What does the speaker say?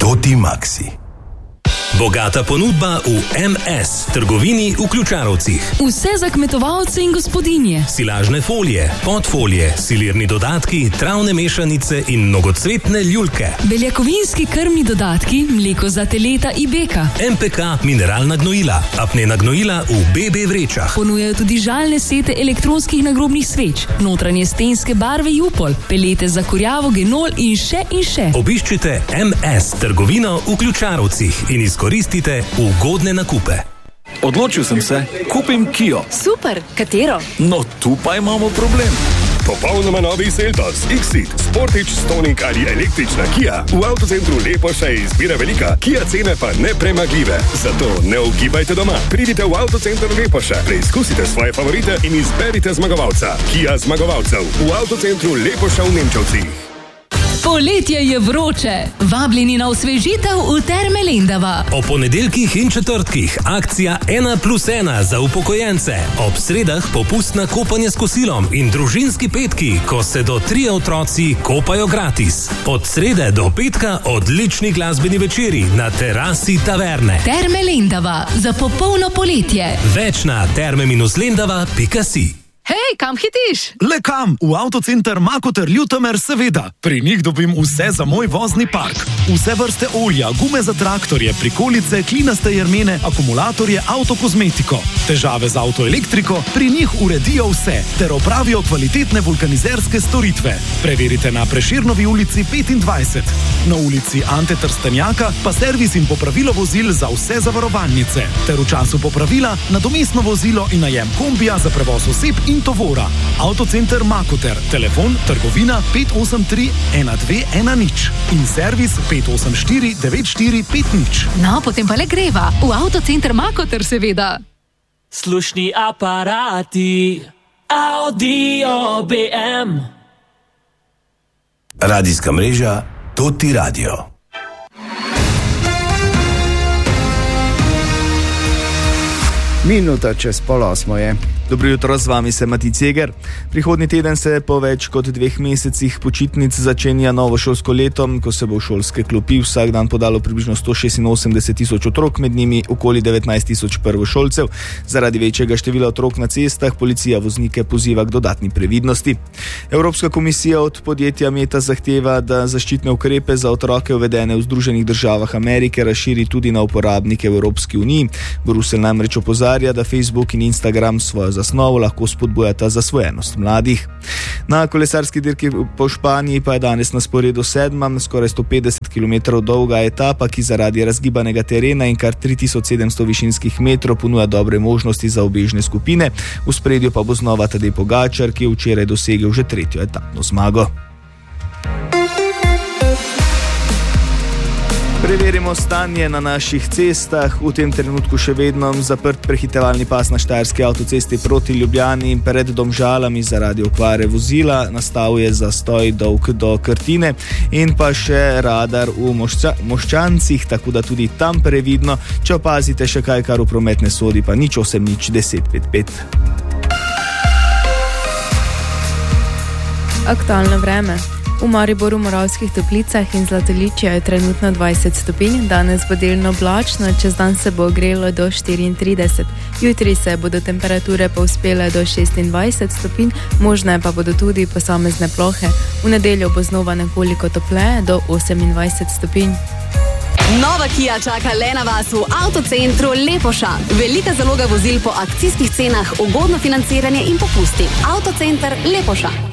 Toti Maxi. Bogata ponudba v MS, trgovini v Ključarovcih. Vse za kmetovalce in gospodinje. Silažne folije, podfolije, silirni dodatki, travne mešanice in mnogocvetne ljuljke. Beljakovinski krmni dodatki, mleko za teleta in beka. MPK mineralna gnojila, apnena gnojila v BB vrečah. Ponujajo tudi žalne sete elektronskih nagrobnih sveč, notranje stenske barve Jupol, pelete za kurjavo, genol in še in še. Obiščite MS, trgovino v Ključarovcih in izkoristite ugodne nakupe. Odločil sem se, kupim Kio. Super, katero? No, tu pa imamo problem. Popolnoma novi Seltos, X-Seed, Sportage, Stonic ali električna Kia. V avtocentru Lepoša je izbira velika, Kia cene pa nepremagljive. Zato ne ugibajte doma. Pridite v avtocenter Lepoša, preizkusite svoje favorite in izberite zmagovalca. Kia zmagovalcev v avtocentru Lepoša v Nemčevcih. Poletje je vroče. Vabljeni na osvežitev v Terme Lendava. O ponedeljkih in četrtkih akcija 1+1 za upokojence. Ob sredah popustna kopanje s kosilom in družinski petki, ko se do 3 otroci kopajo gratis. Od srede do petka odlični glasbeni večeri na terasi taverne. Terme Lendava za popolno poletje. Več na terme-lendava.si. Hej, kam hitiš? Le kam? V avtocenter Makoter Ljutomer, seveda. Pri njih dobim vse za moj vozni park. Vse vrste olja, gume za traktorje, prikolice, klinaste jermene, akumulatorje, avtokozmetiko. Težave z avtoelektriko, pri njih uredijo vse, ter opravijo kvalitetne vulkanizerske storitve. Preverite na Prešernovi ulici 25. Na ulici Ante Trstenjaka pa servis in popravilo vozil za vse zavarovalnice. Ter v času popravila nadomestno vozilo in najem kombija za prevoz oseb in tovora. Avtocenter Makoter, telefon trgovina 583 1210 in servis 584 9450. No, potem pa le greva. V avtocenter Makoter, seveda. Slušni aparati, Audio BM. Radijska mreža Toti Radio. Minuta čez 7:30 je. Dobro jutro, z vami se Mati Ceger. Prihodnji teden se po več kot 2 mesecih počitnic začenja novo šolsko leto, ko se bo v šolske klopi vsak dan podalo približno 186 tisoč otrok, med njimi okoli 19 tisoč prvošolcev. Zaradi večjega števila otrok na cestah policija voznike poziva k dodatni previdnosti. Evropska komisija od podjetja Meta zahteva, da zaščitne ukrepe za otroke uvedene v Združenih državah Amerike razširi tudi na uporabnike v Evropski uniji. Bruselj namreč opozarja, da Facebook in Instagram svojo zasnovo lahko spodbujata zasvojenost mladih. Na kolesarski dirki po Španiji pa je danes na sporedu 7. skoraj 150 km dolga etapa, ki zaradi razgibanega terena in kar 3700 višinskih metrov ponuja dobre možnosti za obežne skupine. V ospredju pa bo znova Tadej Pogačar, ki je včeraj dosegel že 3. etapno zmago. Preverimo stanje na naših cestah. V tem trenutku še vedno zaprt prehitevalni pas na Štajerski avtocesti proti Ljubljani in pred Domžalami zaradi okvare vozila. Nastal je zastoj dolg do Krtine in pa še radar v Moščancih, tako da tudi tam previdno. Če opazite še kaj, kar v promet ne sodi, pa nič 8 10 5 5. Aktualno vreme. V Mariboru, Moravskih Toplicah in Zlatoličju je trenutno 20 stopinj, danes bo delno oblačno, čez dan se bo ogrelo do 34. Jutri se bodo temperature povzpele do 26 stopinj, možne pa bodo tudi posamezne plohe. V nedeljo bo znova nekoliko topleje do 28 stopinj. Nova Kia čaka le na vas v avtocentru Lepoša. Velika zaloga vozil po akcijskih cenah, ugodno financiranje in popusti. Avtocenter Lepoša.